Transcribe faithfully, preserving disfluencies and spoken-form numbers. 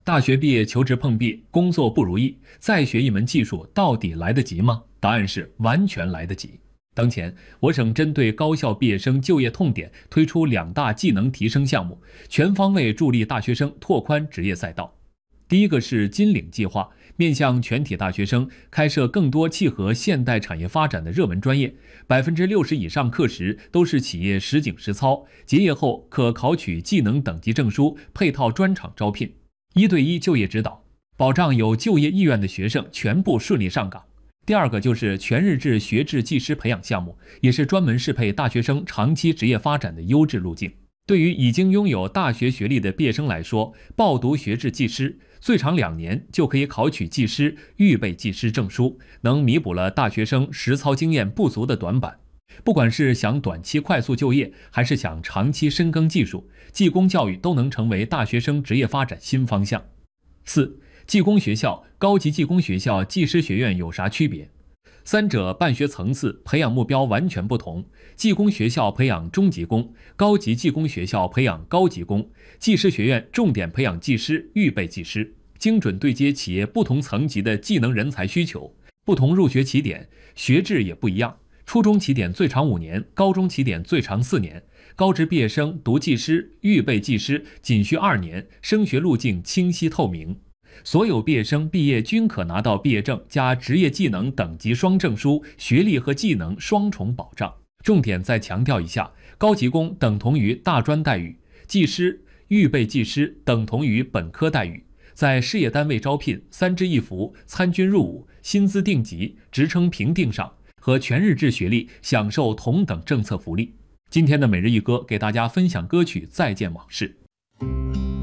大学毕业求职碰壁，工作不如意，再学一门技术到底来得及吗？答案是完全来得及。当前，我省针对高校毕业生就业痛点，推出两大技能提升项目，全方位助力大学生拓宽职业赛道。第一个是金领计划，面向全体大学生开设更多契合现代产业发展的热门专业，百分之六十以上课时都是企业实景实操，结业后可考取技能等级证书，配套专场招聘。一对一就业指导，保障有就业意愿的学生全部顺利上岗。第二个就是全日制学制技师培养项目，也是专门适配大学生长期职业发展的优质路径。对于已经拥有大学学历的毕业生来说，报读学制技师，最长两年就可以考取技师、预备技师证书，能弥补了大学生实操经验不足的短板。不管是想短期快速就业，还是想长期深耕技术，技工教育都能成为大学生职业发展新方向。四、技工学校、高级技工学校、技师学院有啥区别？三者办学层次、培养目标完全不同。技工学校培养中级工，高级技工学校培养高级工，技师学院重点培养技师、预备技师，精准对接企业不同层级的技能人才需求。不同入学起点，学制也不一样。初中起点最长五年，高中起点最长四年，高职毕业生读技师、预备技师仅需二年，升学路径清晰透明。所有毕业生毕业均可拿到毕业证加职业技能等级双证书，学历和技能双重保障。重点再强调一下，高级工等同于大专待遇，技师、预备技师等同于本科待遇。在事业单位招聘、三支一扶、参军入伍、薪资定级、职称评定上，和全日制学历享受同等政策福利。今天的每日一歌给大家分享歌曲《再见往事》。